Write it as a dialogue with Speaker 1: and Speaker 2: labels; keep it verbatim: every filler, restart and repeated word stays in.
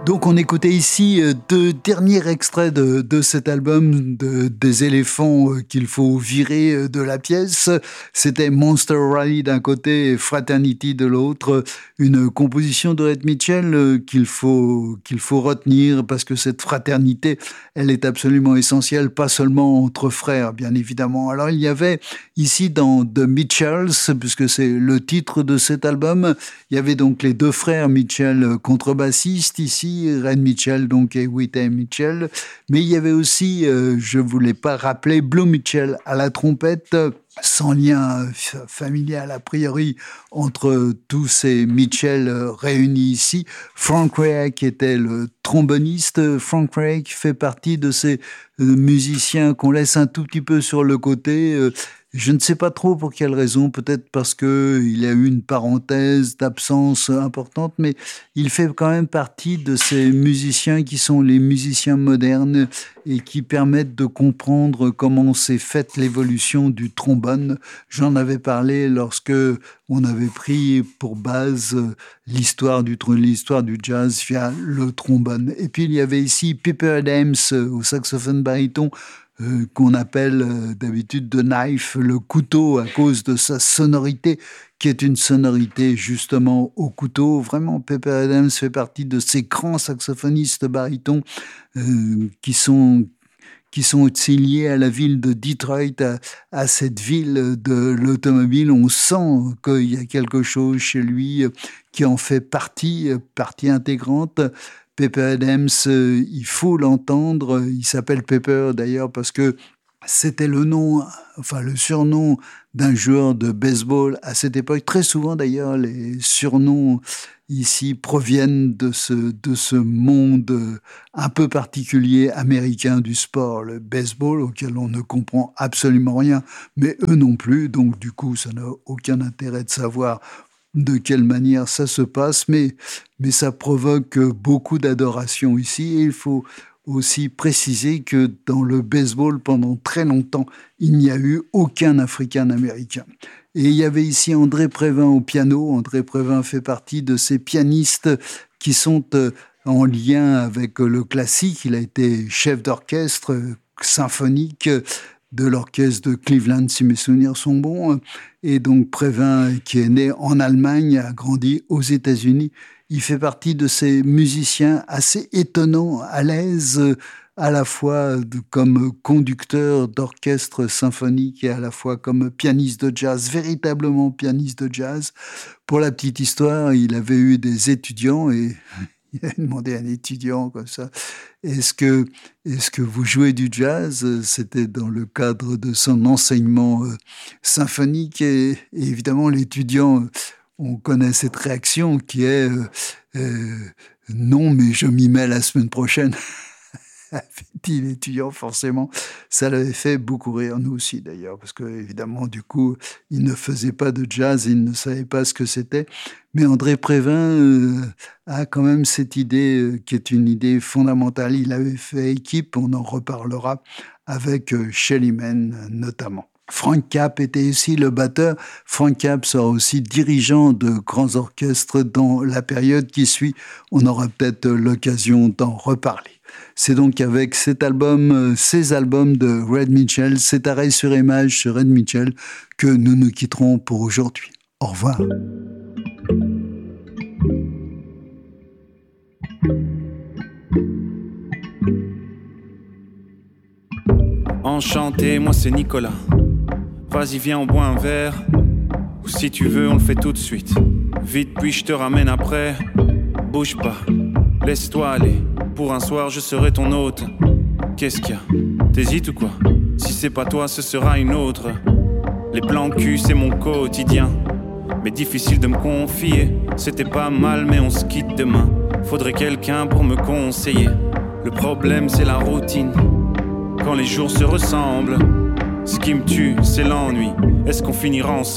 Speaker 1: Donc on écoutait ici deux derniers extraits de, de cet album de, des éléphants qu'il faut virer de la pièce. C'était Monster Rally d'un côté et Fraternity de l'autre. Une composition de Red Mitchell qu'il faut, qu'il faut retenir parce que cette fraternité, elle est absolument essentielle, pas seulement entre frères, bien évidemment. Alors il y avait ici dans The Mitchells, puisque c'est le titre de cet album, il y avait donc les deux frères Mitchell contrebassistes ici, Red Mitchell donc et Witty Mitchell, mais il y avait aussi, euh, je ne voulais pas rappeler, Blue Mitchell à la trompette, sans lien familial a priori entre tous ces Mitchell réunis ici. Frank Ray qui était le tromboniste. Frank Ray qui fait partie de ces musiciens qu'on laisse un tout petit peu sur le côté. Je ne sais pas trop pour quelle raison, peut-être parce qu'il y a eu une parenthèse d'absence importante, mais il fait quand même partie de ces musiciens qui sont les musiciens modernes et qui permettent de comprendre comment s'est faite l'évolution du trombone. J'en avais parlé lorsque on avait pris pour base l'histoire du, l'histoire du jazz via le trombone. Et puis il y avait ici Pepper Adams au saxophone baryton, Euh, qu'on appelle euh, d'habitude The Knife, le couteau, à cause de sa sonorité, qui est une sonorité justement au couteau. Vraiment, Pepper Adams fait partie de ces grands saxophonistes barytons euh, qui sont qui sont aussi liés à la ville de Detroit, à, à cette ville de l'automobile. On sent qu'il y a quelque chose chez lui qui en fait partie, partie intégrante. Pepper Adams, euh, il faut l'entendre. Il s'appelle Pepper d'ailleurs parce que c'était le nom, enfin le surnom d'un joueur de baseball à cette époque. Très souvent d'ailleurs, les surnoms ici proviennent de ce, de ce monde un peu particulier américain du sport, le baseball, auquel on ne comprend absolument rien, mais eux non plus. Donc du coup, ça n'a aucun intérêt de savoir de quelle manière ça se passe, mais, mais ça provoque beaucoup d'adoration ici. Et il faut aussi préciser que dans le baseball, pendant très longtemps, il n'y a eu aucun Africain-Américain. Et il y avait ici André Prévin au piano. André Prévin fait partie de ces pianistes qui sont en lien avec le classique. Il a été chef d'orchestre symphonique de l'orchestre de Cleveland, si mes souvenirs sont bons. Et donc Prévin, qui est né en Allemagne, a grandi aux États-Unis. Il fait partie de ces musiciens assez étonnants, à l'aise, à la fois comme conducteur d'orchestre symphonique et à la fois comme pianiste de jazz, véritablement pianiste de jazz. Pour la petite histoire, il avait eu des étudiants et il a demandé à un étudiant comme ça, est-ce que, est-ce que vous jouez du jazz? C'était dans le cadre de son enseignement euh, symphonique et, et évidemment l'étudiant, on connaît cette réaction qui est euh, euh, non, mais je m'y mets la semaine prochaine. Dit l'étudiant, forcément, ça l'avait fait beaucoup rire, nous aussi d'ailleurs, parce que évidemment, du coup, il ne faisait pas de jazz, il ne savait pas ce que c'était. Mais André Prévin euh, a quand même cette idée euh, qui est une idée fondamentale. Il avait fait équipe, on en reparlera, avec euh, Shelly Manne notamment. Frank Capp était aussi le batteur. Frank Capp sera aussi dirigeant de grands orchestres dans la période qui suit. On aura peut-être l'occasion d'en reparler. C'est donc avec cet album, ces albums de Red Mitchell, cet arrêt sur image sur Red Mitchell, que nous nous quitterons pour aujourd'hui. Au revoir.
Speaker 2: Enchanté, moi c'est Nicolas. Vas-y, viens, on boit un verre. Ou si tu veux, on le fait tout de suite. Vite, puis je te ramène après. Bouge pas, laisse-toi aller. Pour un soir, je serai ton hôte. Qu'est-ce qu'il y a? T'hésites ou quoi? Si c'est pas toi, ce sera une autre. Les plans cul, c'est mon quotidien. Mais difficile de me confier. C'était pas mal, mais on se quitte demain. Faudrait quelqu'un pour me conseiller. Le problème, c'est la routine. Quand les jours se ressemblent, ce qui me tue, c'est l'ennui. Est-ce qu'on finira ensemble?